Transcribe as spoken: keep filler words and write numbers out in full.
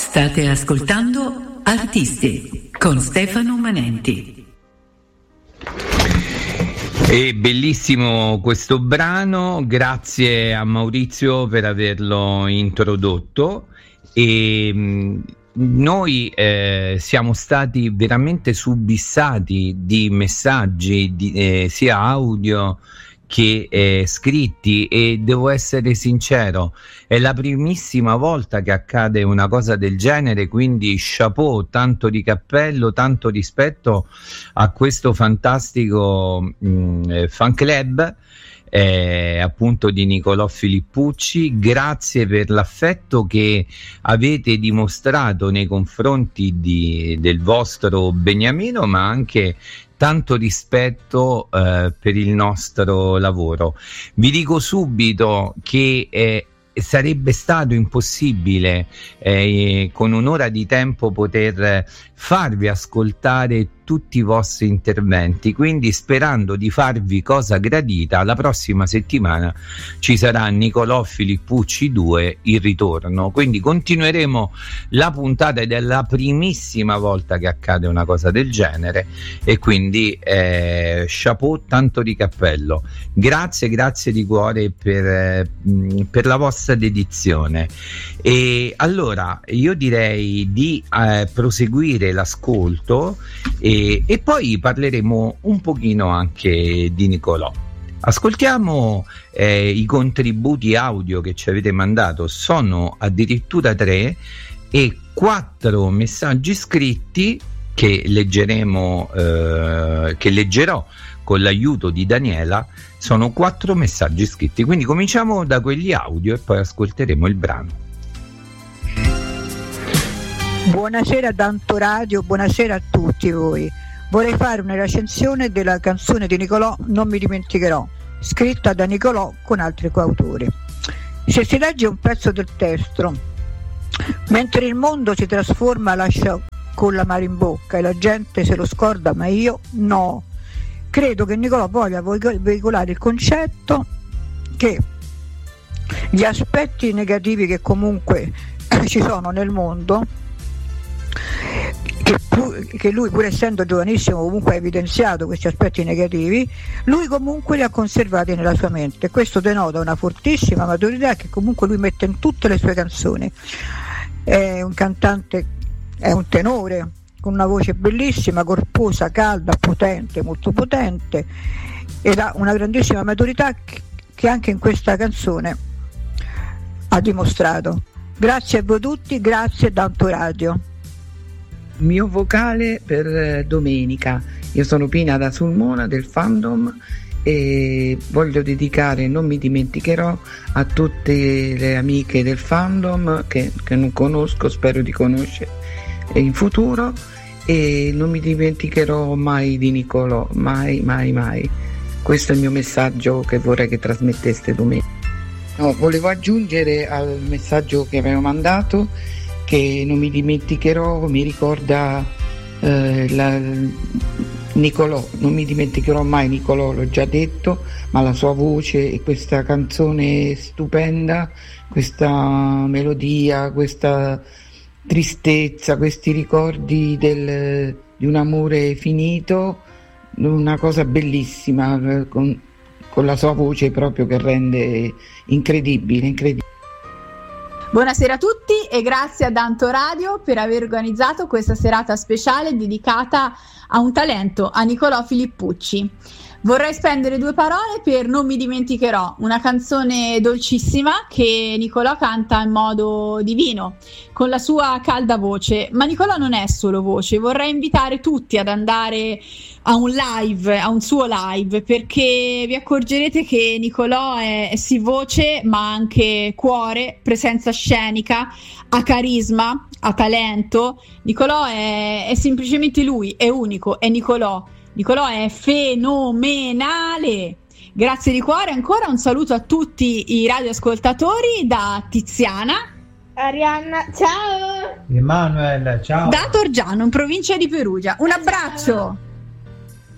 State ascoltando Artisti con Stefano Manenti. È bellissimo questo brano, grazie a Maurizio per averlo introdotto. E mh, noi eh, siamo stati veramente subissati di messaggi di, eh, sia audio che eh, scritti, e devo essere sincero, è la primissima volta che accade una cosa del genere, quindi chapeau, tanto di cappello, tanto rispetto a questo fantastico mh, fan club eh, appunto di Nicolò Filippucci. Grazie per l'affetto che avete dimostrato nei confronti di, del vostro Beniamino, ma anche tanto rispetto eh, per il nostro lavoro. Vi dico subito che eh, sarebbe stato impossibile eh, con un'ora di tempo poter farvi ascoltare tutti i vostri interventi, quindi sperando di farvi cosa gradita, la prossima settimana ci sarà Nicolò Filippucci due, il ritorno, quindi continueremo la puntata ed è la primissima volta che accade una cosa del genere, e quindi eh, chapeau, tanto di cappello, grazie grazie di cuore per, eh, per la vostra dedizione. E allora io direi di eh, proseguire l'ascolto e, e poi parleremo un pochino anche di Nicolò. Ascoltiamo eh, i contributi audio che ci avete mandato, sono addirittura tre, e quattro messaggi scritti che leggeremo, eh, che leggerò con l'aiuto di Daniela. Sono quattro messaggi scritti, quindi cominciamo da quelli audio e poi ascolteremo il brano. Buonasera Tanto Radio, buonasera a tutti voi. Vorrei fare una recensione della canzone di Nicolò Non mi dimenticherò, scritta da Nicolò con altri coautori. Se si legge un pezzo del testo, mentre il mondo si trasforma, lascia con l'amaro in bocca e la gente se lo scorda, ma io no. Credo che Nicolò voglia veicolare il concetto che gli aspetti negativi che comunque ci sono nel mondo, che, pu- che lui pur essendo giovanissimo comunque ha evidenziato questi aspetti negativi, lui comunque li ha conservati nella sua mente. Questo denota una fortissima maturità che comunque lui mette in tutte le sue canzoni. È un cantante, è un tenore con una voce bellissima, corposa, calda, potente, molto potente, ed ha una grandissima maturità che anche in questa canzone ha dimostrato. Grazie a voi tutti, grazie Tanto Radio. Mio vocale per domenica. Io sono Pina da Sulmona del fandom e voglio dedicare Non mi dimenticherò a tutte le amiche del fandom che, che non conosco, spero di conoscere in futuro, e non mi dimenticherò mai di Nicolò, mai mai mai. Questo è il mio messaggio che vorrei che trasmetteste domenica. No, volevo aggiungere al messaggio che avevo mandato che non mi dimenticherò, mi ricorda eh, la, Nicolò, non mi dimenticherò mai Nicolò, l'ho già detto, ma la sua voce e questa canzone stupenda, questa melodia, questa tristezza, questi ricordi del, di un amore finito, una cosa bellissima, con, con la sua voce proprio che rende incredibile, incredibile. Buonasera a tutti e grazie a Tanto Radio per aver organizzato questa serata speciale dedicata a un talento, a Nicolò Filippucci. Vorrei spendere due parole per Non mi dimenticherò, una canzone dolcissima che Nicolò canta in modo divino, con la sua calda voce. Ma Nicolò non è solo voce, vorrei invitare tutti ad andare a un live, a un suo live, perché vi accorgerete che Nicolò è, è sì voce, ma anche cuore, presenza scenica, ha carisma, ha talento. Nicolò è, è semplicemente lui, è unico, è Nicolò. Nicolò è fenomenale. Grazie di cuore, ancora un saluto a tutti i radioascoltatori da Tiziana, Arianna, ciao, Emanuele, ciao, da Torgiano in provincia di Perugia. Un abbraccio.